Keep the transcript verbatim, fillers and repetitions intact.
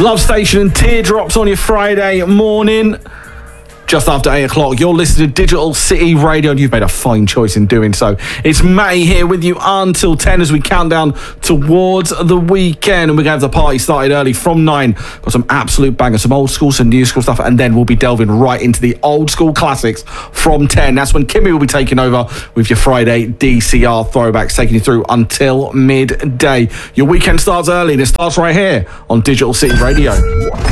Love Station and Teardrops on your Friday morning. Just after eight o'clock, you're listening to Digital City Radio, and you've made a fine choice in doing so. It's Matty here with you until ten as we count down towards the weekend. And we're going to have the party started early from nine. Got some absolute bangers, some old school, some new school stuff, and then we'll be delving right into the old school classics from ten. That's when Kimmy will be taking over with your Friday D C R throwbacks, taking you through until midday. Your weekend starts early, and it starts right here on Digital City Radio.